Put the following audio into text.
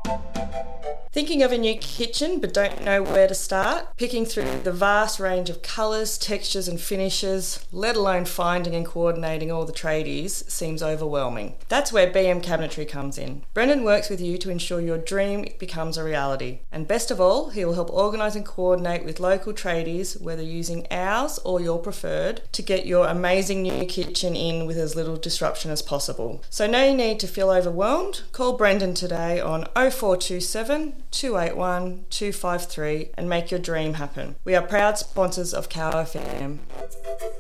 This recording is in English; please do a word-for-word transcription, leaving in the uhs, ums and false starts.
Thinking of a new kitchen but don't know where to start? Picking through the vast range of colours, textures and finishes, let alone finding and coordinating all the tradies, seems overwhelming. That's where B M Cabinetry comes in. Brendan works with you to ensure your dream becomes a reality. And best of all, he will help organise and coordinate with local tradies, whether using ours or your preferred, to get your amazing new kitchen in with as little disruption as possible. So no need to feel overwhelmed. Call Brendan today on oh four two seven, two eight one, two five three and make your dream happen. We are proud sponsors of Cow F M.